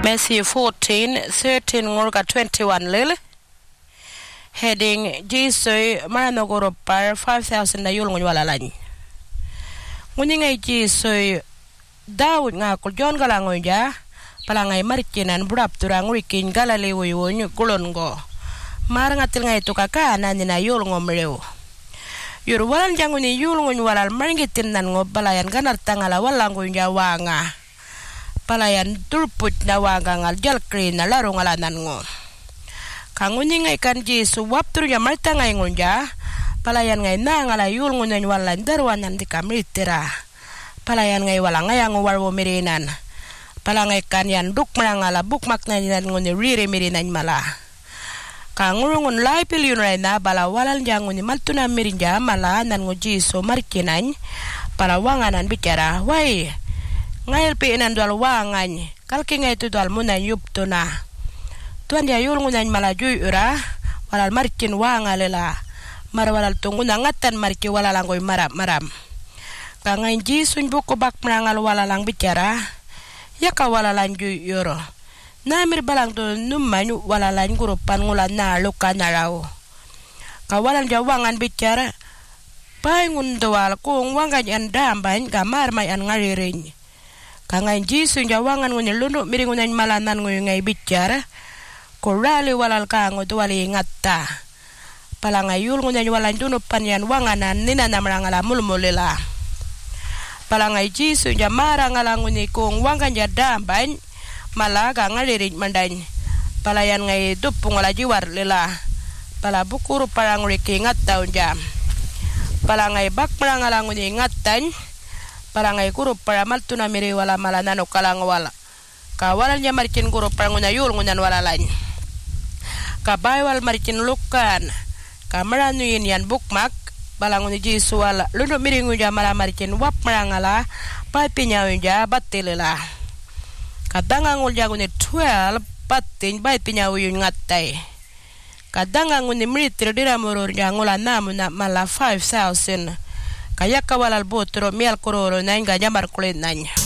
Matthew 14:13 ngurka 21 lil. Heading Jesus manogoro par 5,000 na yul ngwalalan. Nguningai Jesus Daud ngakul John galangoja palangai markinan burap turang wikin galalewo yonyu kulongo. Marangatil ngai tukakana nina yul ngomreu. Yur walan janguni yul ngwalal maringitin nan ngobalayan ganar tangala walango wanga. Palayan tulput na wanga ngal jalkri na laro ngalanan ngo. Kanguni ngai kan Jesu waptur ya marta ngai ngonja. Palayan ngai na ngala yul ngunan walan darwanan di kamritira. Palayan ngai walang ngai ang warwo mirinan. Palangai kan yan duk marangala buk makna ninan nguni riri mirinan mala. Kangurungun lai piliun na bala walan janguni maltuna mirinja mala nan ngo Jesu markinan. Pala wanganan bicara, wai. Ngail piinan dual wangan, kalki ngai tu dual munan yupto na. Tuan dia yul ngunan malajui ura, walal markin wangalela. Mar walal tunggu ngatan marki walalangoy maram. Kangain Jesu buku bak merangal walalang bicara, ya ka walalan jui yoro. Namir balang tu numanyu walalan gurupan ngulan na luka narau. Kawalan jawangan bicara, paingun dual kung wangan yan dambain kamar mayan ngaririn. Kangain Jesu jawangan ngunya lunduk miringunan malanan ngai bicara korali walal kango duwali ngatta palangayul ngunya walan dunuk panyan wanganan nina namrangala mulmulela palangai Jesu jamara ngalangunyi kung wangan jadamban malaga ngalirit mandan palayan ngai dupung wala jiwar lela pala bukuru paranguriki ngatta unjam palangai bak marangalangunyi ngatan palangai guru para maltuna miri wala malanano kalang wala kawalan nya markin guru paranguna yul ngunan wala lain kabay wal markin lukan kamaranuin yan bukmak balangun Jesu wala lundo miri nguja mala markin wap marangala papinya unja batilela kadang ngul jaguni 12 patin bay pinya uyun ngatai kadang nguni mritir diramurur jangula namuna mala 5,000 kaya kawalal botro mial kororo nang ganya markulit nanya.